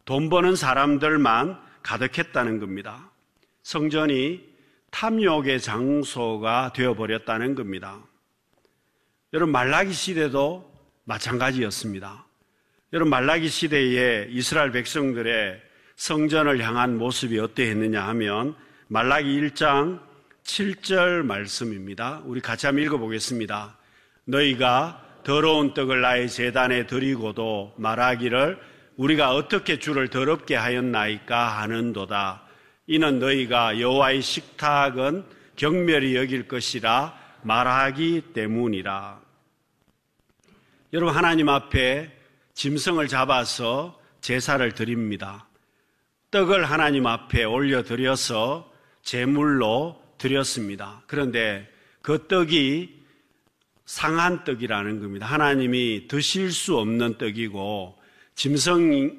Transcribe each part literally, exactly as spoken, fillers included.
돈 버는 사람들만 가득했다는 겁니다. 성전이 탐욕의 장소가 되어버렸다는 겁니다. 여러분, 말라기 시대도 마찬가지였습니다. 여러분, 말라기 시대에 이스라엘 백성들의 성전을 향한 모습이 어떠했느냐 하면 말라기 일 장 칠 절 말씀입니다. 우리 같이 한번 읽어보겠습니다. 너희가 더러운 떡을 나의 제단에 드리고도 말하기를 우리가 어떻게 주를 더럽게 하였나이까 하는도다. 이는 너희가 여호와의 식탁은 경멸히 여길 것이라 말하기 때문이라. 여러분, 하나님 앞에 짐승을 잡아서 제사를 드립니다. 떡을 하나님 앞에 올려드려서 제물로 드렸습니다. 그런데 그 떡이 상한 떡이라는 겁니다. 하나님이 드실 수 없는 떡이고, 짐승이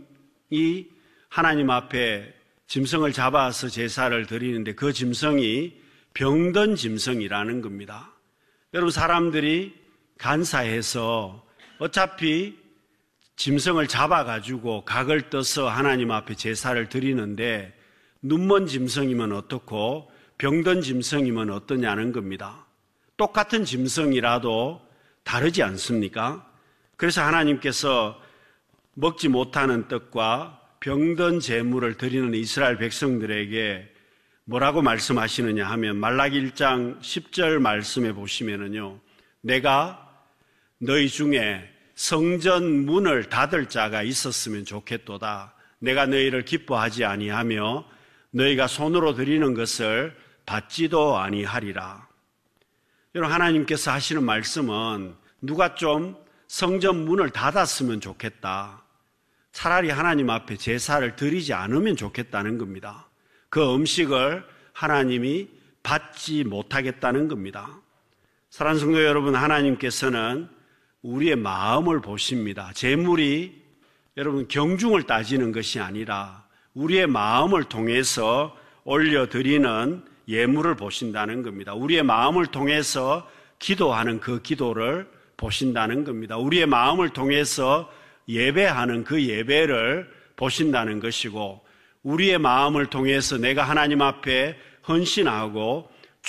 하나님 앞에 짐승을 잡아서 제사를 드리는데 그 짐승이 병든 짐승이라는 겁니다. 여러분, 사람들이 간사해서 어차피 짐승을 잡아가지고 각을 떠서 하나님 앞에 제사를 드리는데 눈먼 짐승이면 어떻고 병든 짐승이면 어떠냐는 겁니다. 똑같은 짐승이라도 다르지 않습니까? 그래서 하나님께서 먹지 못하는 떡과 병든 제물을 드리는 이스라엘 백성들에게 뭐라고 말씀하시느냐 하면 말라기 일 장 십 절 말씀에 보시면은요, 내가 너희 중에 성전 문을 닫을 자가 있었으면 좋겠도다. 내가 너희를 기뻐하지 아니하며 너희가 손으로 드리는 것을 받지도 아니하리라. 여러분, 하나님께서 하시는 말씀은 누가 좀 성전 문을 닫았으면 좋겠다. 차라리 하나님 앞에 제사를 드리지 않으면 좋겠다는 겁니다. 그 음식을 하나님이 받지 못하겠다는 겁니다. 사랑하는 성도 여러분, 하나님께서는 우리의 마음을 보십니다. 제물이 여러분 경중을 따지는 것이 아니라 우리의 마음을 통해서 올려드리는 예물을 보신다는 겁니다. 우리의 마음을 통해서 기도하는 그 기도를 보신다는 겁니다. 우리의 마음을 통해서 예배하는 그 예배를 보신다는 것이고, 우리의 마음을 통해서 내가 하나님 앞에 헌신하고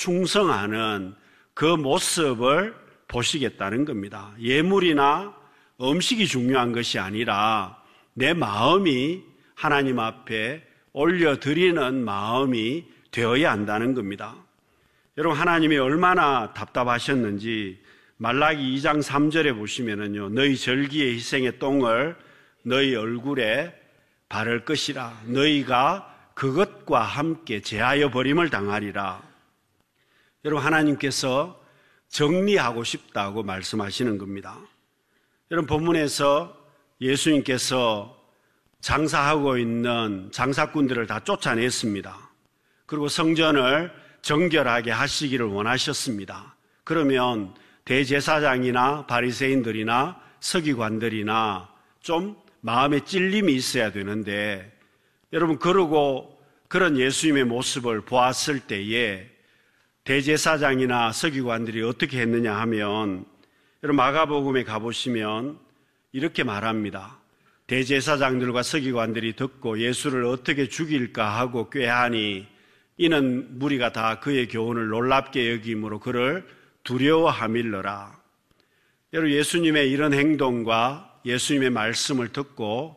충성하는 그 모습을 보시겠다는 겁니다. 예물이나 음식이 중요한 것이 아니라 내 마음이 하나님 앞에 올려드리는 마음이 되어야 한다는 겁니다. 여러분, 하나님이 얼마나 답답하셨는지 말라기 이 장 삼 절에 보시면은요, 너희 절기의 희생의 똥을 너희 얼굴에 바를 것이라. 너희가 그것과 함께 제하여 버림을 당하리라. 여러분, 하나님께서 정리하고 싶다고 말씀하시는 겁니다. 여러분, 본문에서 예수님께서 장사하고 있는 장사꾼들을 다 쫓아냈습니다. 그리고 성전을 정결하게 하시기를 원하셨습니다. 그러면 대제사장이나 바리새인들이나 서기관들이나 좀 마음에 찔림이 있어야 되는데, 여러분, 그러고 그런 예수님의 모습을 보았을 때에 대제사장이나 서기관들이 어떻게 했느냐 하면, 여러분 마가복음에 가보시면 이렇게 말합니다. 대제사장들과 서기관들이 듣고 예수를 어떻게 죽일까 하고 꾀하니 이는 무리가 다 그의 교훈을 놀랍게 여김으로 그를 두려워하밀러라. 여러분, 예수님의 이런 행동과 예수님의 말씀을 듣고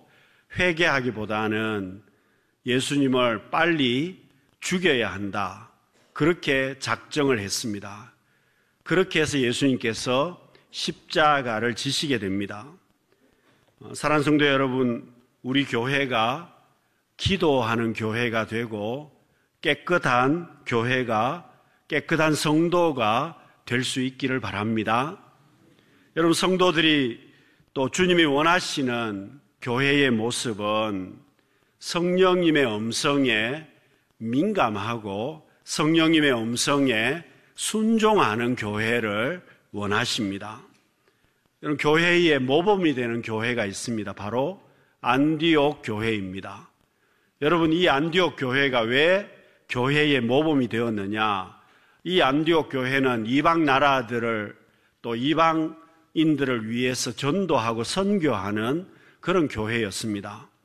회개하기보다는 예수님을 빨리 죽여야 한다, 그렇게 작정을 했습니다. 그렇게 해서 예수님께서 십자가를 지시게 됩니다. 사랑하는 성도 여러분, 우리 교회가 기도하는 교회가 되고 깨끗한 교회가, 깨끗한 성도가 될 수 있기를 바랍니다. 여러분, 성도들이 또 주님이 원하시는 교회의 모습은 성령님의 음성에 민감하고 성령님의 음성에 순종하는 교회를 원하십니다. 여러분, 교회의 모범이 되는 교회가 있습니다. 바로 안디옥 교회입니다. 여러분, 이 안디옥 교회가 왜 교회의 모범이 되었느냐? 이 안디옥 교회는 이방 나라들을, 또 이방인들을 위해서 전도하고 선교하는 그런 교회였습니다.